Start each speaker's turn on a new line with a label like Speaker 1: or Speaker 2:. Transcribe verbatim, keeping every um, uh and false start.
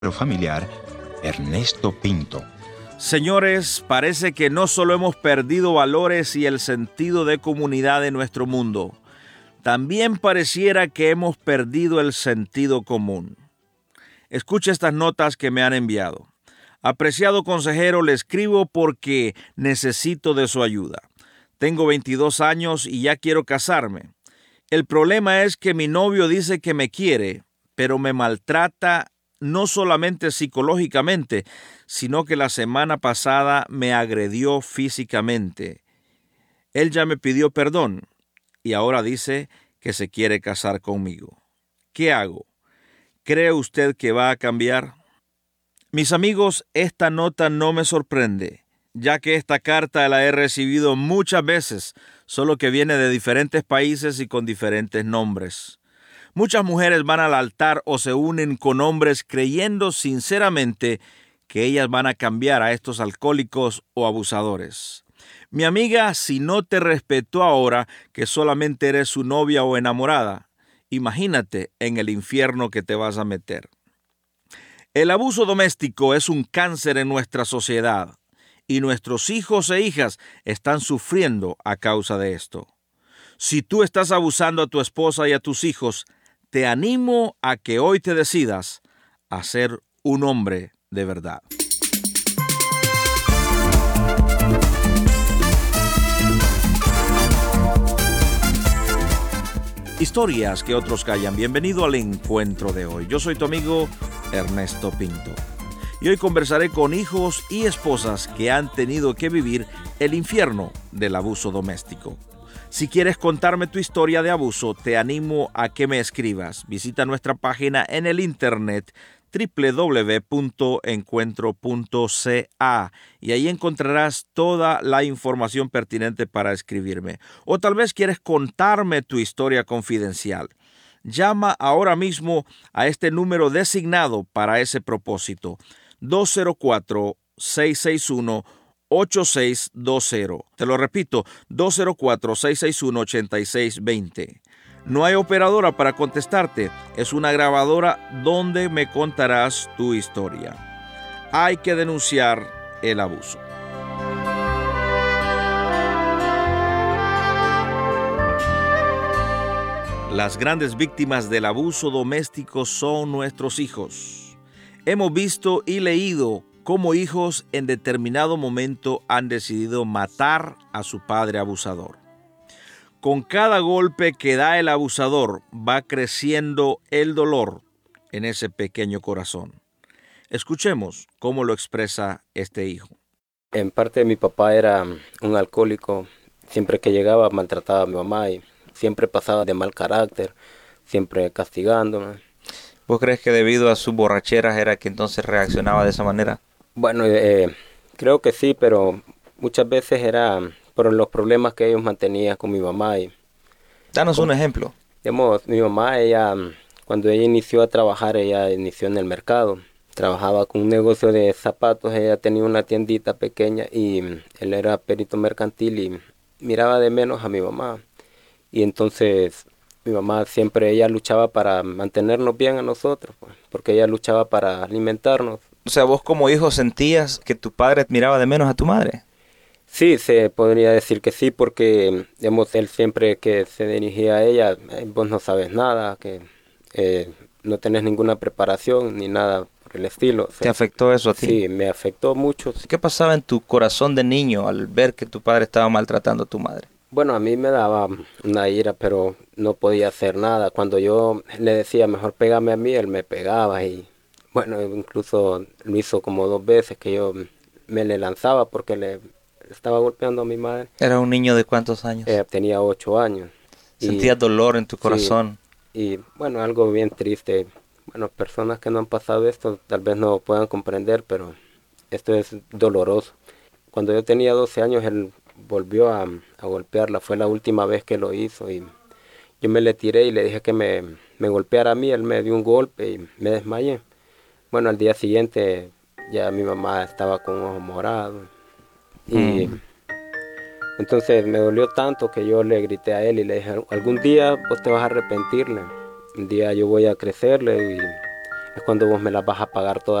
Speaker 1: familiar, Ernesto Pinto.
Speaker 2: Señores, parece que no solo hemos perdido valores y el sentido de comunidad en nuestro mundo, también pareciera que hemos perdido el sentido común. Escuche estas notas que me han enviado. Apreciado consejero, le escribo porque necesito de su ayuda. Tengo veintidós años y ya quiero casarme. El problema es que mi novio dice que me quiere, pero me maltrata no solamente psicológicamente, sino que la semana pasada me agredió físicamente. Él ya me pidió perdón y ahora dice que se quiere casar conmigo. ¿Qué hago? ¿Cree usted que va a cambiar? Mis amigos, esta nota no me sorprende, ya que esta carta la he recibido muchas veces, solo que viene de diferentes países y con diferentes nombres. Muchas mujeres van al altar o se unen con hombres creyendo sinceramente que ellas van a cambiar a estos alcohólicos o abusadores. Mi amiga, si no te respetó ahora que solamente eres su novia o enamorada, imagínate en el infierno que te vas a meter. El abuso doméstico es un cáncer en nuestra sociedad y nuestros hijos e hijas están sufriendo a causa de esto. Si tú estás abusando a tu esposa y a tus hijos, te animo a que hoy te decidas a ser un hombre de verdad. Historias que otros callan. Bienvenido al encuentro de hoy. Yo soy tu amigo Ernesto Pinto. Y hoy conversaré con hijos y esposas que han tenido que vivir el infierno del abuso doméstico. Si quieres contarme tu historia de abuso, te animo a que me escribas. Visita nuestra página en el internet doble u doble u doble u punto encuentro punto c a y ahí encontrarás toda la información pertinente para escribirme. O tal vez quieres contarme tu historia confidencial. Llama ahora mismo a este número designado para ese propósito, dos cero cuatro, seis seis uno, ocho seis dos cero. Te lo repito, dos cero cuatro, seis seis uno, ocho seis dos cero. No hay operadora para contestarte. Es una grabadora donde me contarás tu historia. Hay que denunciar el abuso. Las grandes víctimas del abuso doméstico son nuestros hijos. Hemos visto y leído cómo hijos en determinado momento han decidido matar a su padre abusador. Con cada golpe que da el abusador va creciendo el dolor en ese pequeño corazón. Escuchemos cómo lo expresa este hijo.
Speaker 3: En parte mi papá era un alcohólico. Siempre que llegaba maltrataba a mi mamá y siempre pasaba de mal carácter, siempre castigándome.
Speaker 4: ¿Vos crees que debido a sus borracheras era que entonces reaccionaba de esa manera?
Speaker 3: Bueno, eh, creo que sí, pero muchas veces era por los problemas que ellos mantenían con mi mamá. Y,
Speaker 4: Danos
Speaker 3: con,
Speaker 4: un ejemplo.
Speaker 3: Digamos, mi mamá, ella, cuando ella inició a trabajar, ella inició en el mercado. Trabajaba con un negocio de zapatos, ella tenía una tiendita pequeña y él era perito mercantil y miraba de menos a mi mamá. Y entonces mi mamá siempre, ella luchaba para mantenernos bien a nosotros, pues, porque ella luchaba para alimentarnos.
Speaker 4: O sea, vos como hijo sentías que tu padre miraba de menos a tu madre.
Speaker 3: Sí, se podría decir que sí, porque digamos, él siempre que se dirigía a ella, eh, vos no sabes nada, que eh, no tenés ninguna preparación ni nada por el estilo. O sea,
Speaker 4: ¿te afectó eso a ti?
Speaker 3: Sí, me afectó mucho.
Speaker 4: ¿Qué pasaba en tu corazón de niño al ver que tu padre estaba maltratando a tu madre?
Speaker 3: Bueno, a mí me daba una ira, pero no podía hacer nada. Cuando yo le decía, mejor pégame a mí, él me pegaba y bueno, incluso lo hizo como dos veces que yo me le lanzaba porque le estaba golpeando a mi madre.
Speaker 4: ¿Era un niño de cuántos años?
Speaker 3: Eh, tenía ocho años.
Speaker 4: ¿Sentías y, dolor en tu corazón?
Speaker 3: Sí, y bueno, algo bien triste. Bueno, personas que no han pasado esto tal vez no puedan comprender, pero esto es doloroso. Cuando yo tenía doce años, él volvió a, a golpearla. Fue la última vez que lo hizo y yo me le tiré y le dije que me, me golpeara a mí. Él me dio un golpe y me desmayé. Bueno, al día siguiente ya mi mamá estaba con un ojo morado. Y mm. entonces me dolió tanto que yo le grité a él y le dije, algún día vos te vas a arrepentirle. Un día yo voy a crecerle y es cuando vos me las vas a pagar todas.